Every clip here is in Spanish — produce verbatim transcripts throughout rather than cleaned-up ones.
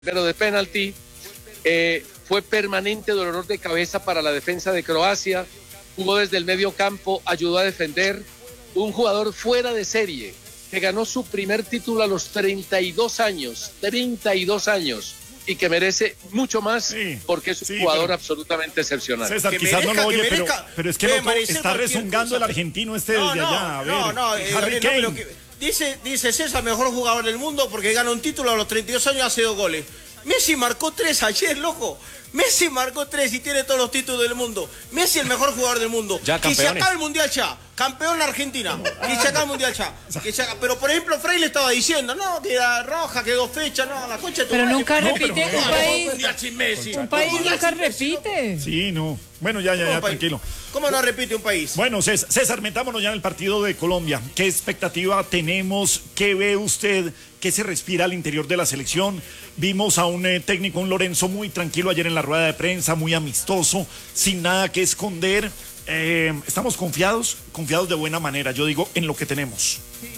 pero de penalti, eh, fue permanente dolor de cabeza para la defensa de Croacia, jugó desde el medio campo, ayudó a defender, un jugador fuera de serie, que ganó su primer título a los treinta y dos años, treinta y dos años, y que merece mucho más, sí, porque es un sí, jugador pero, absolutamente excepcional. César, que quizás merezca, no lo oye, pero, pero es que no, está rezongando el argentino este no, desde no, allá. A ver, no, no, eh, Harry no, Kane. pero que, dice, dice César, mejor jugador del mundo porque gana un título a los treinta y dos años, hace dos goles. Messi marcó tres ayer, loco. Messi marcó tres y tiene todos los títulos del mundo. Messi el mejor jugador del mundo. Ya, que se acabe el Mundial ya. Campeón la Argentina. Que se acabe el Mundial ya. Que se acabe. Pero por ejemplo, Frey le estaba diciendo, no, que era roja, que dos fechas, no, la concha de tu Pero madre. nunca No, repite pero, un no, país. Mundial sin Messi. Un país Mundial nunca sin Messi, repite. Sí, no. Bueno, ya, ya, ya, tranquilo. ¿Cómo no repite un país? Bueno, César, César, metámonos ya en el partido de Colombia. ¿Qué expectativa tenemos? ¿Qué ve usted? ¿Qué se respira al interior de la selección? Vimos a un eh, técnico, un Lorenzo, muy tranquilo ayer en la rueda de prensa, muy amistoso, sin nada que esconder. Eh, ¿Estamos confiados? Confiados de buena manera, yo digo, en lo que tenemos.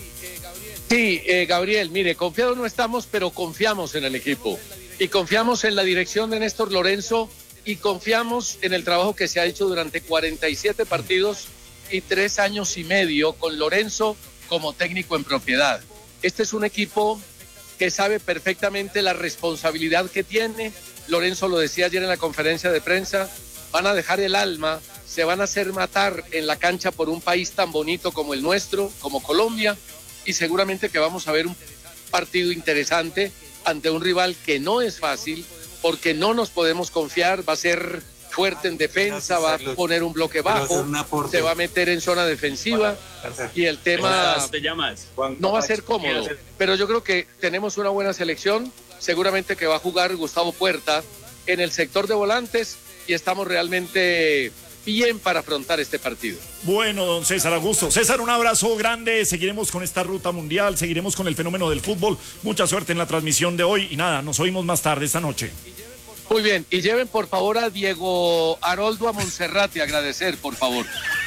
Sí, eh, Gabriel, mire, confiados no estamos, pero confiamos en el equipo. Y confiamos en la dirección de Néstor Lorenzo y confiamos en el trabajo que se ha hecho durante cuarenta y siete partidos y tres años y medio con Lorenzo como técnico en propiedad. Este es un equipo que sabe perfectamente la responsabilidad que tiene. Lorenzo lo decía ayer en la conferencia de prensa, van a dejar el alma, se van a hacer matar en la cancha por un país tan bonito como el nuestro, como Colombia, y seguramente que vamos a ver un partido interesante ante un rival que no es fácil, porque no nos podemos confiar, va a ser fuerte en defensa, va a poner un bloque bajo, se va a meter en zona defensiva y el tema no va a ser cómodo, pero yo creo que tenemos una buena selección, seguramente que va a jugar Gustavo Puerta en el sector de volantes y estamos realmente bien para afrontar este partido. Bueno, don César Augusto. César, un abrazo grande, seguiremos con esta ruta mundial, seguiremos con el fenómeno del fútbol, mucha suerte en la transmisión de hoy y nada, nos oímos más tarde esta noche. Muy bien, y lleven por favor a Diego Haroldo a Monserrate a agradecer, por favor.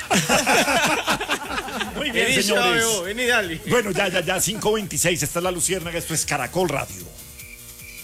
Muy bien, vení, señores. Vení, dale. Bueno, ya, ya, ya, cinco veintiséis, esta es La Luciérnaga, esto es Caracol Radio.